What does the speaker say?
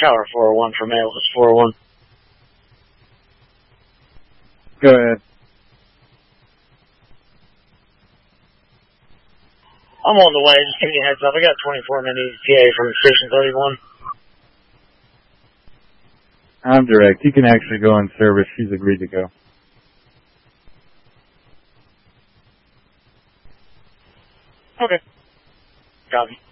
Tower 401 for mail. It's 401. Go ahead. I'm on the way. Just giving you a heads up. I got 24 minute ETA from Station 31. I'm direct. You can actually go in service. She's agreed to go. Okay. Copy.